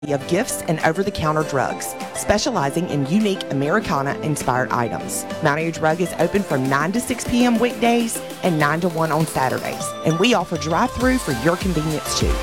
of gifts and over-the-counter drugs, specializing in unique Americana-inspired items. Mount Airy Drug is open from 9 to 6 p.m. weekdays and 9 to 1 on Saturdays, and we offer drive-through for your convenience too.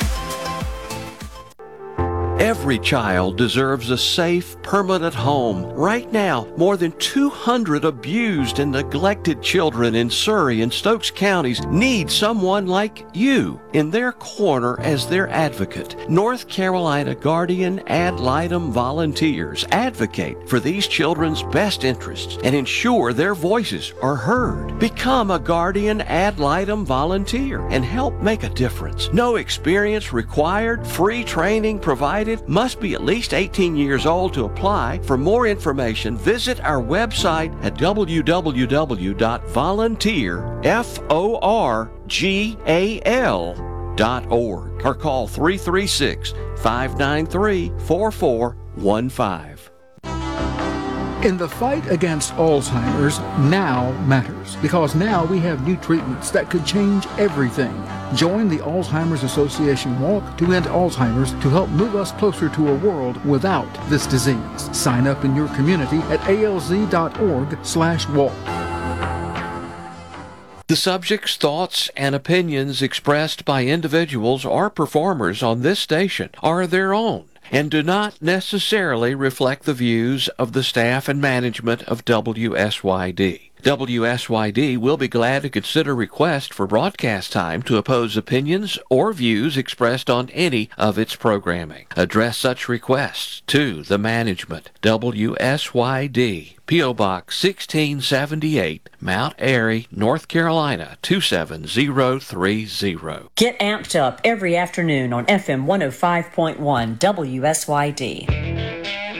Every child deserves a safe, permanent home. Right now, more than 200 abused and neglected children in Surry and Stokes counties need someone like you in their corner as their advocate. North Carolina Guardian Ad Litem volunteers advocate for these children's best interests and ensure their voices are heard. Become a Guardian Ad Litem volunteer and help make a difference. No experience required, free training provided, must be at least 18 years old to apply. For more information, visit our website at www.volunteerforgal.org or call 336-593-4415. In the fight against Alzheimer's, now matters, because now we have new treatments that could change everything. Join the Alzheimer's Association Walk to End Alzheimer's to help move us closer to a world without this disease. Sign up in your community at alz.org/walk. The subjects, thoughts, and opinions expressed by individuals or performers on this station are their own and do not necessarily reflect the views of the staff and management of WSYD. WSYD will be glad to consider requests for broadcast time to oppose opinions or views expressed on any of its programming. Address such requests to the management. WSYD, P.O. Box 1678, Mount Airy, North Carolina 27030. Get amped up every afternoon on FM 105.1 WSYD.